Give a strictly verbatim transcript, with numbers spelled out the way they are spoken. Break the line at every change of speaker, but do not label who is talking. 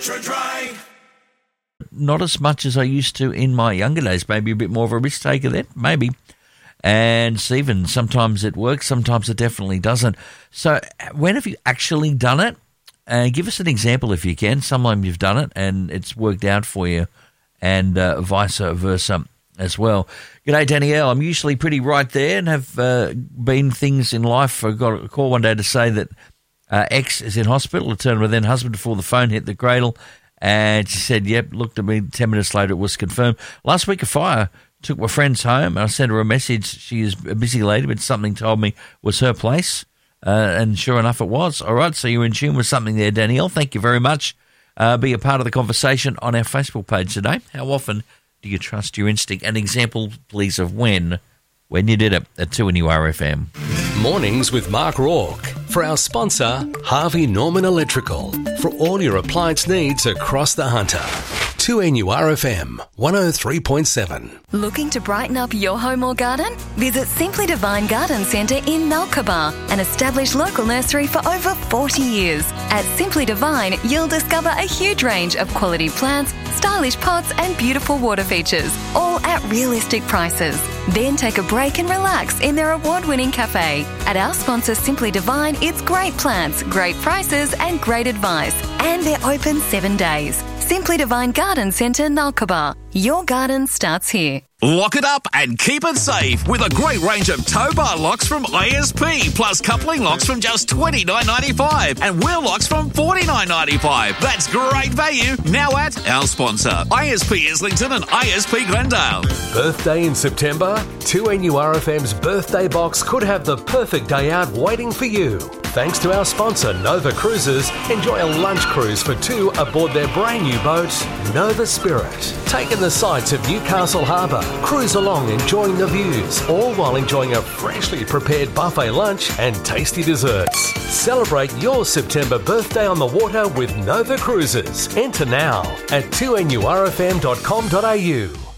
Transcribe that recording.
Dry.
Not as much as I used to in my younger days. Maybe a bit more of a risk taker then, maybe. And Stephen, sometimes it works, sometimes it definitely doesn't. So when have you actually done it? Uh, give us an example if you can. Sometime you've done it and it's worked out for you, and uh, vice versa as well. G'day, Danielle. I'm usually pretty right there and have uh, been things in life. I got a call one day to say that uh, X is in hospital. It turned with then husband before the phone hit the cradle. And she said, yep, looked at me. Ten minutes later, it was confirmed. Last week, a fire took my friend's home, and I sent her a message. She is a busy lady, but something told me was her place. Uh, and sure enough, it was. All right, so you're in tune with something there, Danielle. Thank you very much. Uh, be a part of the conversation on our Facebook page today. How often do you trust your instinct? An example, please, of when, when you did it at two N U R F M.
Mornings with Mark Rourke. For our sponsor, Harvey Norman Electrical. For all your appliance needs across the Hunter. two N U R F M, one oh three point seven.
Looking to brighten up your home or garden? Visit Simply Divine Garden Centre in Nalkaba, an established local nursery for over forty years. At Simply Divine, you'll discover a huge range of quality plants, stylish pots and beautiful water features, all at realistic prices. Then take a break and relax in their award-winning cafe. At our sponsor Simply Divine, it's great plants, great prices and great advice. And they're open seven days. Simply Divine Garden Centre, Nalkaba. Your garden starts here.
Lock it up and keep it safe with a great range of tow bar locks from I S P, plus coupling locks from just twenty-nine ninety-five and wheel locks from forty-nine ninety-five. That's great value now at our sponsor, I S P Islington and I S P Glendale.
Birthday in September? two N U R F M's birthday box could have the perfect day out waiting for you. Thanks to our sponsor, Nova Cruises, enjoy a lunch cruise for two aboard their brand new boat, Nova Spirit. Take in the sights of Newcastle Harbour, cruise along enjoying the views, all while enjoying a freshly prepared buffet lunch and tasty desserts. Celebrate your September birthday on the water with Nova Cruises. Enter now at two N U R F M dot com dot A U.